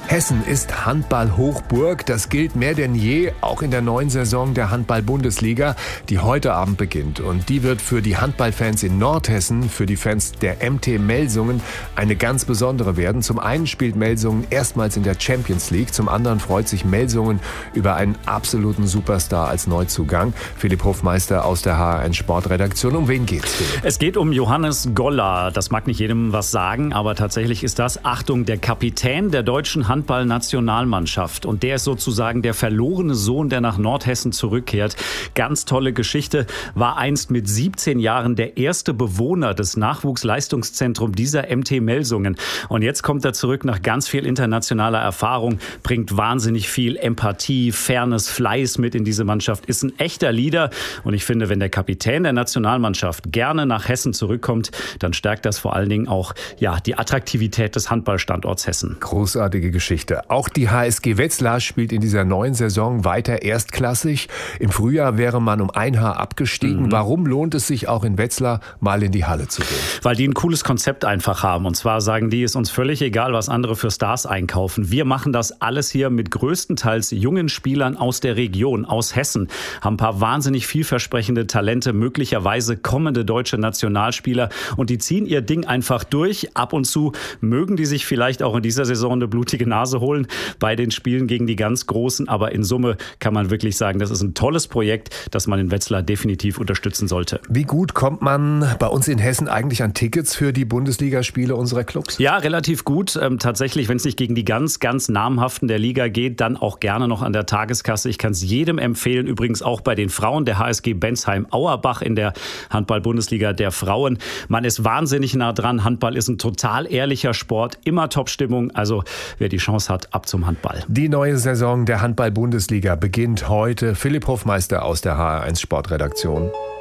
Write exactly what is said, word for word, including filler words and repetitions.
Hessen ist Handball-Hochburg. Das gilt mehr denn je, auch in der neuen Saison der Handball-Bundesliga, die heute Abend beginnt. Und die wird für die Handballfans in Nordhessen, für die Fans der M T Melsungen, eine ganz besondere werden. Zum einen spielt Melsungen erstmals in der Champions League, zum anderen freut sich Melsungen über einen absoluten Superstar als Neuzugang. Philipp Hofmeister aus der H R eins Sportredaktion. Um wen geht's, Philipp? Es geht um Johannes Goller. Das mag nicht jedem was sagen, aber tatsächlich ist das, Achtung, der Kapitän der deutschen Handball Handball-Nationalmannschaft. Und der ist sozusagen der verlorene Sohn, der nach Nordhessen zurückkehrt. Ganz tolle Geschichte. War einst mit siebzehn Jahren der erste Bewohner des Nachwuchsleistungszentrums dieser M T Melsungen. Und jetzt kommt er zurück nach ganz viel internationaler Erfahrung, bringt wahnsinnig viel Empathie, Fairness, Fleiß mit in diese Mannschaft, ist ein echter Leader. Und ich finde, wenn der Kapitän der Nationalmannschaft gerne nach Hessen zurückkommt, dann stärkt das vor allen Dingen auch ja, die Attraktivität des Handballstandorts Hessen. Großartige Geschichte. Auch die H S G Wetzlar spielt in dieser neuen Saison weiter erstklassig. Im Frühjahr wäre man um ein Haar abgestiegen. Mhm. Warum lohnt es sich auch in Wetzlar mal in die Halle zu gehen? Weil die ein cooles Konzept einfach haben. Und zwar sagen die, ist uns völlig egal, was andere für Stars einkaufen. Wir machen das alles hier mit größtenteils jungen Spielern aus der Region, aus Hessen. Haben ein paar wahnsinnig vielversprechende Talente, möglicherweise kommende deutsche Nationalspieler. Und die ziehen ihr Ding einfach durch. Ab und zu mögen die sich vielleicht auch in dieser Saison eine blutige Nase holen bei den Spielen gegen die ganz Großen. Aber in Summe kann man wirklich sagen, das ist ein tolles Projekt, das man in Wetzlar definitiv unterstützen sollte. Wie gut kommt man bei uns in Hessen eigentlich an Tickets für die Bundesligaspiele unserer Clubs? Ja, relativ gut. Ähm, tatsächlich, wenn es nicht gegen die ganz, ganz namhaften der Liga geht, dann auch gerne noch an der Tageskasse. Ich kann es jedem empfehlen, übrigens auch bei den Frauen, der H S G Bensheim-Auerbach in der Handball-Bundesliga der Frauen. Man ist wahnsinnig nah dran. Handball ist ein total ehrlicher Sport, immer Top-Stimmung. Also wer die Chance hat, ab zum Handball. Die neue Saison der Handball-Bundesliga beginnt heute. Philipp Hofmeister aus der H R eins Sportredaktion.